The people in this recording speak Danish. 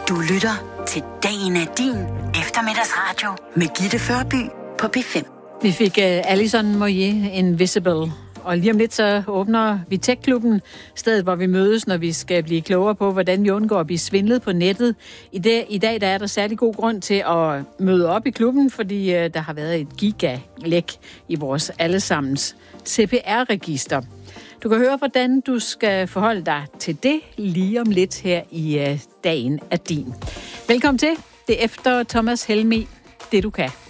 Du lytter til Dagen er din eftermiddagsradio med Gitte Førby på P5. Vi fik Alison Moyet Invisible, og lige om lidt så åbner vi Tech-klubben, stedet hvor vi mødes, når vi skal blive klogere på, hvordan vi undgår at blive svindlet på nettet. I dag der er der særlig god grund til at møde op i klubben, fordi der har været et gigalæk i vores allesammens CPR-register. Du kan høre, hvordan du skal forholde dig til det lige om lidt her i Dagen er din. Velkommen til. Det er efter Thomas Helmig, det du kan.